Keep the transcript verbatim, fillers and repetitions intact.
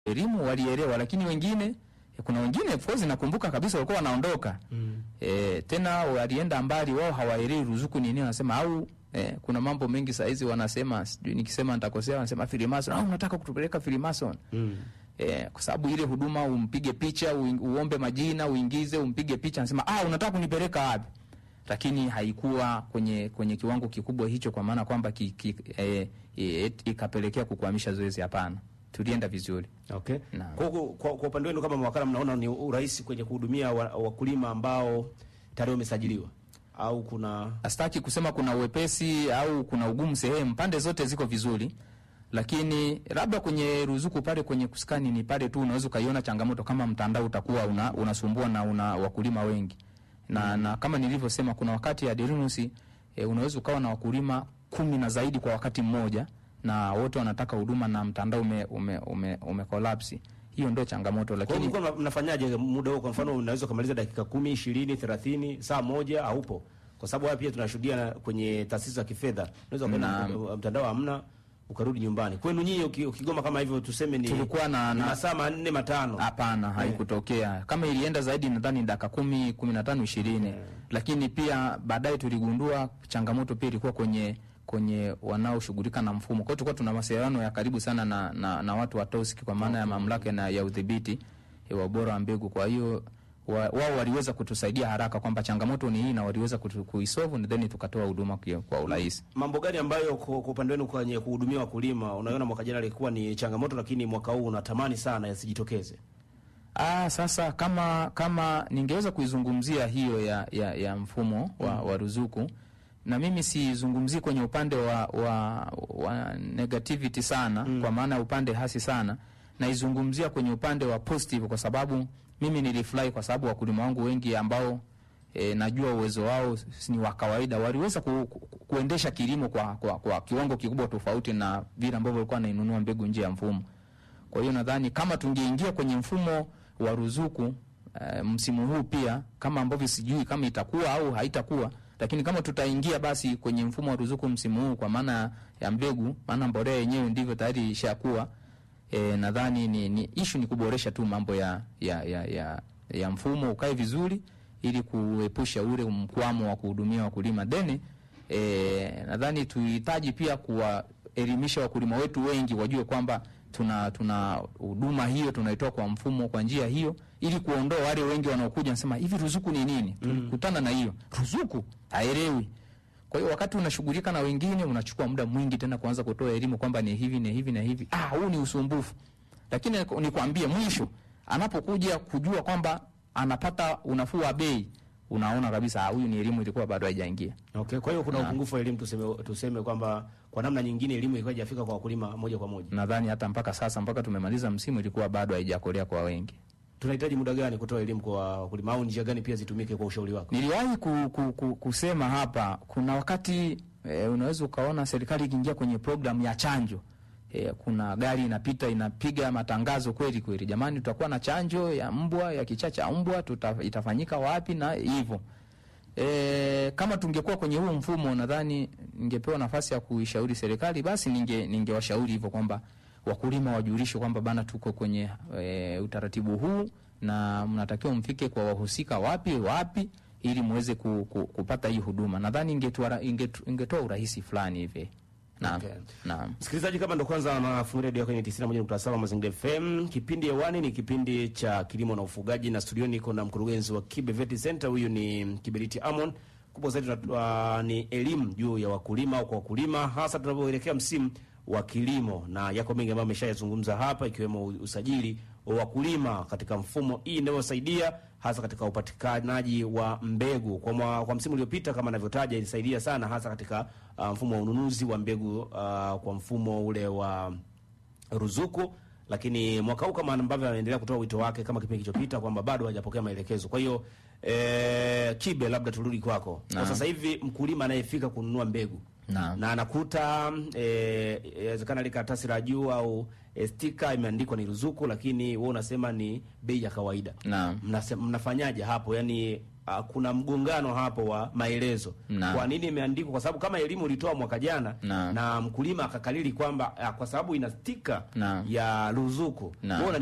elimu walielewa, lakini wengine, kuna wengine of course nakumbuka kabisa walikuwa wanaondoka. Mm. E, tena walienda mbali, wao hawaelewi ruzuku ni nini, wanasema au e, kuna mambo mengi saa hizi wanasema, sijui nikisema nitakosea, wanasema Freemason, au unataka kutupeleka Freemason. Mm. E, kwa sababu ile huduma umpige picha, uombe majina, uingize, umpige picha, anasema ah unataka kunipeleka wapi? Lakini haikuwa kwenye kwenye kiwango kikubwa hicho, kwa maana kwamba ki, ki, e, e, ikapelekea kukwamisha zoezi. Hapana, tulienda vizuri. Okay. Kwa kwa, kwa upande wenu kama mawakala, mnaona ni urahisi kwenye kuhudumia wakulima wa ambao tayari wamesajiliwa, au kuna astaki kusema kuna uwepesi au kuna ugumu sehemu? Pande zote ziko vizuri, lakini labda kwenye ruzuku pale kwenye kuskani ni pale tu unaweza kaiona changamoto kama mtandao utakuwa una, unasumbua na una wakulima wengi. Na, na kama nilivyosema kuna wakati ya Derinus e, unaweza ukawa na wakulima kumi na zaidi kwa wakati mmoja, na wote wanataka huduma na mtandao ume ume ume, ume collapse. Hiyo ndio changamoto. Lakini kwa mnafanyaje muda huo? Kwa mfano unaweza kumaliza dakika kumi, ishirini, thelathini, saa moja haupo? Kwa sababu hapa pia tunashuhudia kwenye taasisi za kifedha, unaweza kwenda mtandao hamna, ukarudi nyumbani. Kwenu nyinyi ukigoma kama hivyo, tuseme ni tulikuwa na, na masaa manne matano? Hapana, yeah. Haikutokea. Kama ilienda zaidi nadhani dakika kumi, kumi na tano, ishirini. Yeah. Lakini pia baadaye tuligundua changamoto pia ilikuwa kwenye kwenye wanaoshughulika na mfumo. Kwa hiyo tulikuwa tuna mawasiliano ya karibu sana na na, na watu wa T O S C kwa maana ya mamlaka na ya udhibiti wa ubora wa mbegu. Kwa hiyo wao wa, waliweza kutusaidia haraka kwamba changamoto ni hii, na waliweza kuisolve, na then tukatoa huduma kwa urahisi. Mambo gani ambayo kwa upande wenu kwenye kuhudumia wakulima unaona mwaka jana ilikuwa ni changamoto, lakini mwaka huu unatamani sana yasijitokeze? Ah, sasa kama kama ningeweza kuizungumzia hiyo ya ya, ya mfumo wa, mm. wa ruzuku, na mimi sizungumzii kwenye upande wa wa, wa negativity sana, mm. kwa maana upande hasi sana, na izungumzia kwenye upande wa positive, kwa sababu mimi nilifurahi kwa sababu wakulima wangu wengi ambao e, najua uwezo wao ni wa kawaida waliweza ku, ku, kuendesha kilimo kwa, kwa kwa kiwango kikubwa tofauti na vile ambavyo walikuwa wanainunua mbegu nje ya mfumo. Kwa hiyo nadhani kama tungeingia kwenye mfumo wa ruzuku e, msimu huu pia, kama ambavyo sijui kama itakuwa au haitakuwa, lakini kama tutaingia basi kwenye mfumo wa ruzuku msimu huu kwa maana ya mbegu, maana mbolea yenyewe ndivyo tayari ishakuwa, E, nadhani ni, ni issue ni kuboresha tu mambo ya ya ya ya, ya mfumo ukae vizuri ili kuepusha ule mkwamo wa kuhudumia wakulima. Deni e, nadhani tuhitaji pia kuwaelimisha wakulima wetu wengi wajue kwamba tuna tuna huduma hiyo tunaitoa kwa mfumo kwa njia hiyo, ili kuondoa wale wengi wanaokuja nasema hivi ruzuku ni nini? Tulikutana mm. na hiyo ruzuku haelewi. Kwa hiyo wakati unashughulika na wengine unachukua muda mwingi tena kuanza kutoa elimu kwamba ni hivi ni hivi na hivi. Ah, huu ni usumbufu. Lakini nikwambie mwisho anapokuja kujua kwamba anapata unafuu wa bei, unaona kabisa huyu ni elimu ilikuwa bado haijaingia. Okay, kwa hiyo kuna upungufu wa elimu, tuseme tuseme kwamba kwa namna nyingine elimu ilikuwa haijafika kwa wakulima moja kwa moja. Nadhani hata mpaka sasa mpaka tumemaliza msimu ilikuwa bado haijakolea kwa wengi. Tunahitaji muda gani kutoa elimu kwa wakulima, au njia gani pia zitumike kwa ushauri wako? Niliwahi ku, ku, ku, kusema hapa kuna wakati e, unaweza ukaona serikali ikiingia kwenye program ya chanjo. E, kuna gari inapita inapiga matangazo kweli kweli, jamani tutakuwa na chanjo ya mbwa, ya kichaa cha mbwa, tuta, itafanyika wapi na hivyo. E, kama tungekuwa kwenye huu mfumo nadhani ningepewa nafasi ya kuishauri serikali, basi ninge ningewashauri hivyo kwamba wakulima wajulishwe kwamba bana tuko kwenye e, utaratibu huu na mnatakiwa mfike kwa wahusika wapi wapi ili muweze ku, ku, kupata hii huduma. Nadhani ingetoa ingetoa urahisi fulani hivi. Naam. Okay. Naam. Msikilizaji, kama ndo kwanza anafungulia redio kwenye tisini na moja nukta saba Mazingira F M, kipindi hewani ni kipindi cha kilimo na ufugaji, na studio niko na mkurugenzi wa Kibe Vet Center, huyu ni Kiberiti Amon. Kubwa zaidi uh, ni elimu juu ya wakulima au kwa wakulima, hasa tunapoelekea msimu wa kilimo, na yako mengi ambayo ameshayazungumza hapa, ikiwemo usajili wa wakulima katika mfumo hii inayosaidia hasa katika upatikanaji wa mbegu. Kwa mwa, kwa msimu uliopita kama ninavyotaja ilisaidia sana hasa katika uh, mfumo wa ununuzi wa mbegu uh, kwa mfumo ule wa ruzuku, lakini mwaka huu kama ambavyo anaendelea kutoa wito wake kama kipindi kilichopita kwamba bado hajapokea maelekezo. Kwa hiyo eh, Kibe, labda turudi kwako. Kwa sasa hivi mkulima anayefika kununua mbegu Na. na anakuta eh inawezekana ile karatasi la juu au e, stika imeandikwa ni ruzuku, lakini wewe unasema ni bei ya kawaida. Naam. Mnafanyaje hapo? Yaani uh, kuna mgongano hapo wa maelezo. Na. Kwa nini imeandikwa? Kwa sababu kama elimu ulitoa mwaka jana na, na mkulima akakalili kwamba uh, kwa sababu ina stika na. ya ruzuku, na.